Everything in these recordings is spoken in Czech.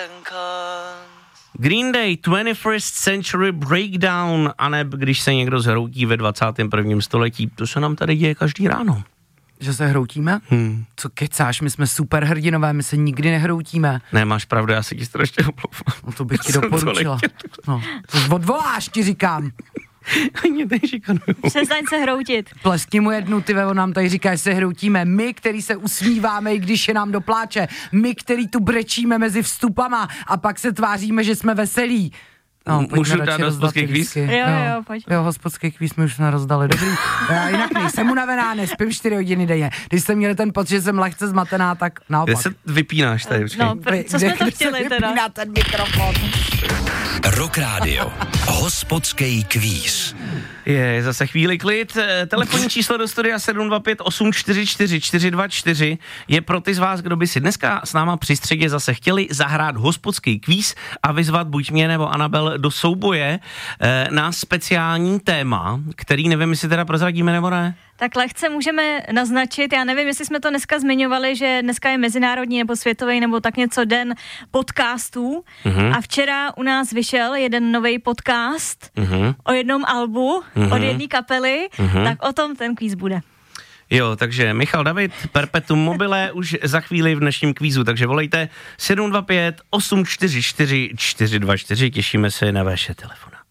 Green Day, 21st Century Breakdown, aneb když se někdo zhroutí ve 21. století. To se nám tady děje každý ráno. Že se hroutíme? Co kecáš, my jsme superhrdinové, my se nikdy nehroutíme. Ne, máš pravdu, já se ti strašně omlouvám. No to bych ti doporučila. No, to odvoláš, ti říkám. Ani tady šikanuju. Přestaň se hroutit. Pleskni mu jednu, ty on nám tady říká, že se hroutíme. My, který se usmíváme, i když je nám dopláče. My, který tu brečíme mezi vstupama a pak se tváříme, že jsme veselí. No, můžu dát hospodský kvíz? Jo, pojď. Jo, hospodský kvíz my už jsme rozdali, dobrý. Já jinak nejsem unavená, nespím 4 hodiny denně. Když jsem měl ten pocit, že jsem lehce zmatená, tak naopak. Kde se vypínáš tady? No, co jsme to chtěli teda? Vypíná ten mikrofon. Rock Radio. Hospodský kvíz. Je zase chvíli klid. Telefonní číslo do studia 725 844 424 je pro ty z vás, kdo by si dneska s náma při středě zase chtěli zahrát hospodský kvíz a vyzvat buď mě nebo Anabel do souboje na speciální téma, který nevím, jestli teda prozradíme nebo ne. Tak lehce můžeme naznačit, já nevím, jestli jsme to dneska zmiňovali, že dneska je mezinárodní nebo světový nebo tak něco den podcastů a včera u nás vyšel jeden nový podcast o jednom albu od jedné kapely, tak o tom ten kvíz bude. Jo, takže Michal David, Perpetuum mobile už za chvíli v dnešním kvízu, takže volejte 725 844 424, těšíme se na vaše telefonáty.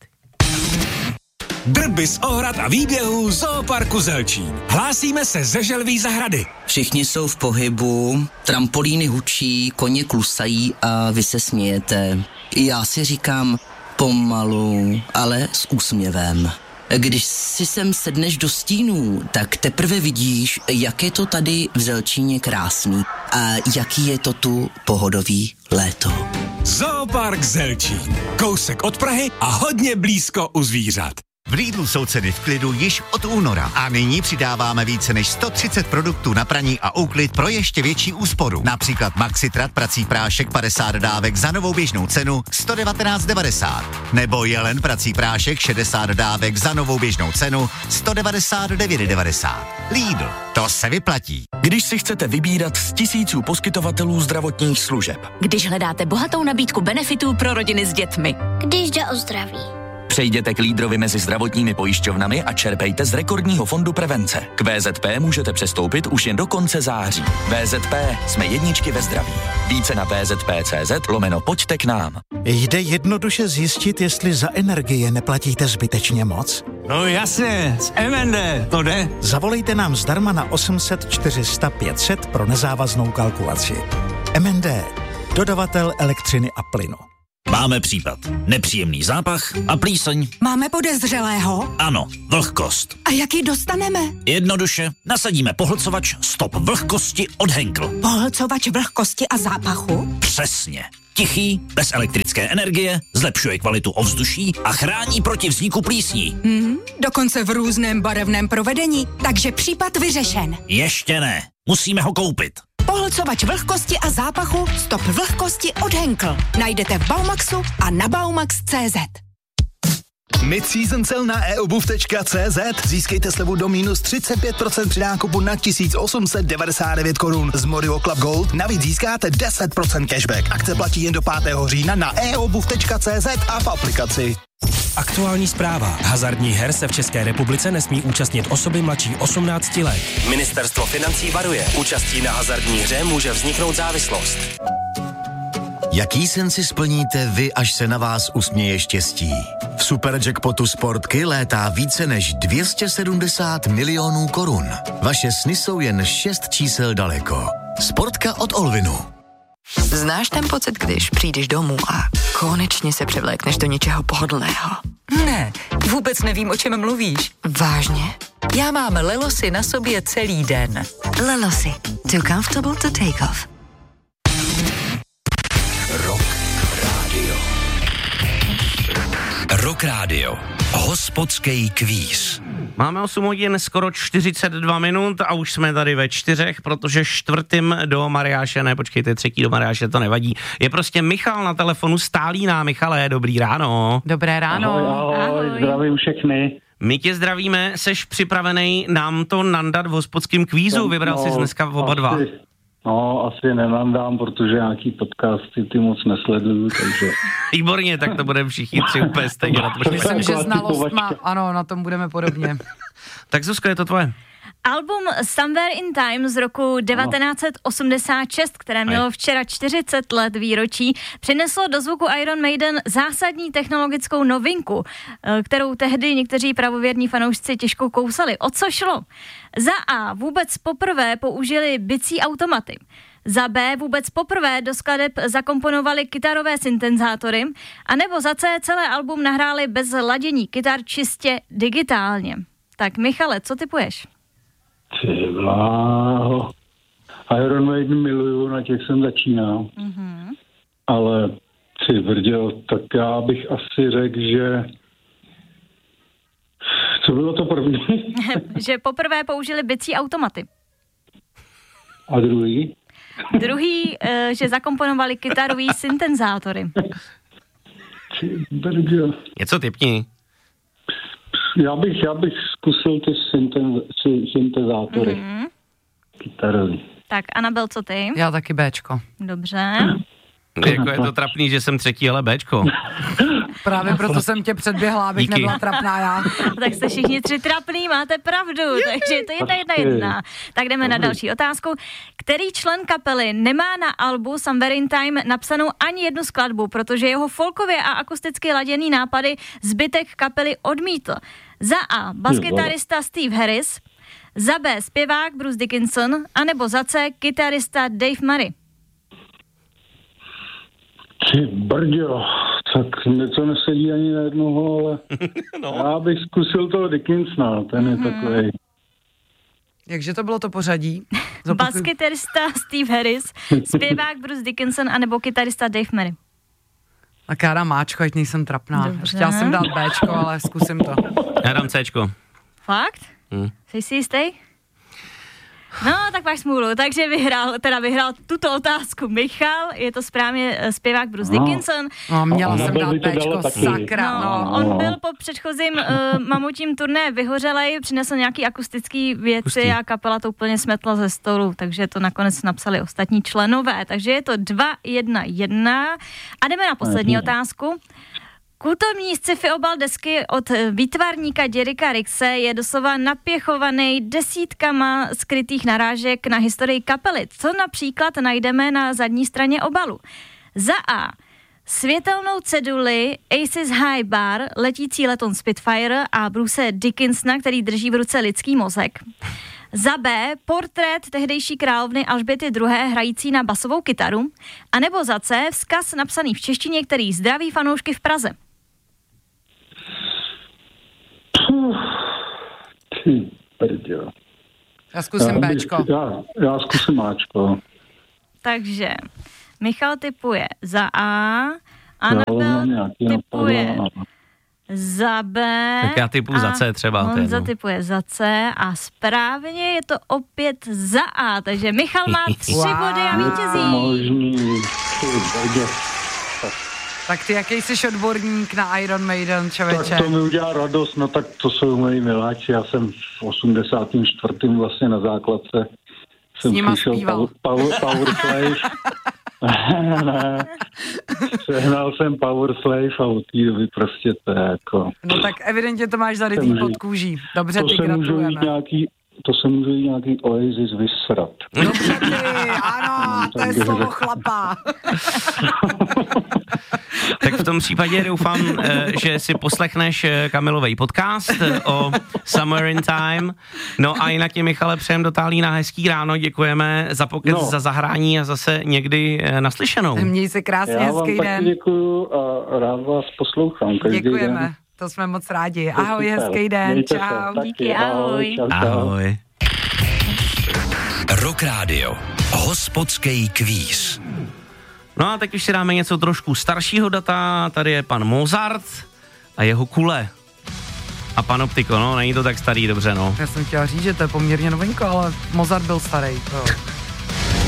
Drby z ohrad a výběhů Zooparku Zelčín. Hlásíme se ze Želví zahrady. Všichni jsou v pohybu, trampolíny hučí, koně klusají a vy se smějete. Já si říkám pomalu, ale s úsměvem. Když si sem sedneš do stínů, tak teprve vidíš, jak je to tady v Zelčíně krásný a jaký je to tu pohodový léto. Zoopark Zelčín. Kousek od Prahy a hodně blízko u zvířat. V Lidlu jsou ceny v klidu již od února a nyní přidáváme více než 130 produktů na praní a úklid pro ještě větší úsporu. Například Maxitrat prací prášek 50 dávek za novou běžnou cenu 119,90 nebo Jelen prací prášek 60 dávek za novou běžnou cenu 199,90. Lidl, to se vyplatí. Když si chcete vybírat z tisíců poskytovatelů zdravotních služeb. Když hledáte bohatou nabídku benefitů pro rodiny s dětmi. Když jde o zdraví. Přejděte k lídrovi mezi zdravotními pojišťovnami a čerpejte z rekordního fondu prevence. K VZP můžete přestoupit už jen do konce září. VZP, jsme jedničky ve zdraví. Více na vzp.cz/pojďte k nám. Jde jednoduše zjistit, jestli za energie neplatíte zbytečně moc? No jasně, z MND, to jde. Zavolejte nám zdarma na 800 400 500 pro nezávaznou kalkulaci. MND, dodavatel elektřiny a plynu. Máme případ. Nepříjemný zápach a plíseň. Máme podezřelého? Ano, vlhkost. A jak ji dostaneme? Jednoduše, nasadíme pohlcovač Stop vlhkosti od Henkel. Pohlcovač vlhkosti a zápachu? Přesně. Tichý, bez elektrické energie, zlepšuje kvalitu ovzduší a chrání proti vzniku plísní. Dokonce v různém barevném provedení, takže případ vyřešen. Ještě ne, musíme ho koupit. Pohlcovač vlhkosti a zápachu Stop vlhkosti od Henkel. Najdete v Baumaxu a na baumax.cz. Mid-season sale na eobuv.cz. Získejte slevu do minus 35% při nákupu na 1899 korun. Z Morio Club Gold navíc získáte 10% cashback. Akce platí jen do 5. října na eobuv.cz a v aplikaci. Aktuální zpráva. Hazardních her se v České republice nesmí účastnit osoby mladší 18 let. Ministerstvo financí varuje. Účastí na hazardní hře může vzniknout závislost. Jaký sen si splníte vy, až se na vás usměje štěstí? V Superjackpotu Sportky létá více než 270 milionů korun. Vaše sny jsou jen 6 čísel daleko. Sportka od Olvinu. Znáš ten pocit, když přijdeš domů a konečně se převlékneš do něčeho pohodlného? Ne, vůbec nevím, o čem mluvíš. Vážně? Já mám Lelosy na sobě celý den. Lelosy. Too comfortable to take off. Rock Radio. Hospodský kvíz. Máme 8 hodin, skoro 42 minut a už jsme tady ve 4, protože 4. do Mariáše, ne počkejte, 3. do Mariáše, to nevadí. Je prostě Michal na telefonu, Stálína. Michale, dobrý ráno. Dobré ráno. Ahoj, zdravím všechny. My tě zdravíme, seš připravený nám to nandat v hospodském kvízu, vybral jsi dneska oba dva. No, asi nenandám, protože nějaký podcasty ty moc nesleduju, takže... Výborně, tak to budeme všichni tři úplně stejně. Myslím, že znalost má, ano, na tom budeme podobně. Tak Zuzko, je to tvoje. Album Somewhere in Time z roku 1986, které mělo včera 40 let výročí, přineslo do zvuku Iron Maiden zásadní technologickou novinku, kterou tehdy někteří pravověrní fanoušci těžko kousali. O co šlo? Za A vůbec poprvé použili bicí automaty. Za B vůbec poprvé do skladeb zakomponovali kytarové syntezátory, anebo za C celé album nahráli bez ladění kytar čistě digitálně. Tak Michale, co typuješ? Ty bláho. Iron Maiden miluju, na těch jsem začínal. Ale ty brděl, tak já bych asi řekl, že... Co bylo to první? Že poprvé použili bicí automaty. A druhý? Druhý, že zakomponovali kytarový syntezátory. Ty brděl. Něco typni. Já bych zkusil ty syntezátory. Kytarový. Tak Anabel, co ty? Já taky Bčko. Dobře. Jako je to trapný, že jsem třetí, ale Bčko. Právě proto jsem tě předběhla, abych nebyla trapná já. Tak jste všichni tři trapný, máte pravdu, takže to je 1-1. Tak jdeme na další otázku. Který člen kapely nemá na albu Somewhere in Time napsanou ani jednu skladbu, protože jeho folkově a akusticky laděný nápady zbytek kapely odmítl? Za A baskytarista Steve Harris, za B zpěvák Bruce Dickinson, anebo za C kytarista Dave Murray. Ty brďo, tak něco nesedí ani na jednoho, ale já bych zkusil toho Dickinsona, ten je takovej. Jakže to bylo to pořadí? Baskytarista Steve Harris, zpěvák Bruce Dickinson, anebo kytarista Dave Murray. Tak já dám Máčko, ať nejsem trapná. Dobře. Chtěla jsem dát Bčko, ale zkusím to. Já dám Cčko. Fakt? Jsi si jistý? No, tak máš smůlu, takže vyhrál tuto otázku Michal, je to správně zpěvák Bruce Dickinson. No, měla jsem dát Bčko, sakra. No, on byl po předchozím mamutím turné vyhořelej, přinesl nějaký akustický věci a kapela to úplně smetla ze stolu, takže to nakonec napsali ostatní členové, takže je to 2-1-1 a jdeme na poslední otázku. Kultovní sci-fi obal desky od výtvarníka Jerricka Rixe je doslova napěchovaný desítkama skrytých narážek na historii kapely. Co například najdeme na zadní straně obalu? Za A. Světelnou ceduli Aces High Bar, letící letoun Spitfire a Bruce Dickinsona, který drží v ruce lidský mozek. Za B. Portrét tehdejší královny Alžběty II. Hrající na basovou kytaru. A nebo za C. Vzkaz napsaný v češtině, který zdraví fanoušky v Praze. Ty brďo. Já zkusím Bčko. Já zkusím Ačko. Takže Michal tipuje za A, Anabel tipuje za B. Tak já tipuju za C třeba. Honza tipuje za C a správně je to opět za A, takže Michal má 3 body a vítězí. Tak ty jaký jsi odborník na Iron Maiden, člověče? Tak to mi udělá radost, no tak to jsou moji miláči. Já jsem v 84. vlastně na základce jsem slyšel Powerslave. Ne. Sehnal jsem Powerslave a od té doby prostě to je jako... No tak evidentně to máš zarytý pod kůží. Dobře, ty gratulujeme. To se může jít nějaký Oasis vysrat. Dobře ty, ano, to je slovo chlapa. Tak v tom případě doufám, že si poslechneš Kamilovej podcast o Somewhere in Time. No a jinak tě, Michale, přejem do Tálína hezký ráno, děkujeme za pokec, za zahrání a zase někdy naslyšenou. Měj se krásně, hezký den. Já vám taky děkuju a rád vás poslouchám. Děkujeme, den. To jsme moc rádi. Ahoj, hezký den, Mějte čau. Se, díky, ahoj. Ahoj. Rock Radio. Hospodský kvíz. No a teď už si dáme něco trošku staršího data. Tady je pan Mozart a jeho kule. A Panoptiko, no, není to tak starý, dobře, no. Já jsem chtěla říct, že to je poměrně novinko, ale Mozart byl starý. To.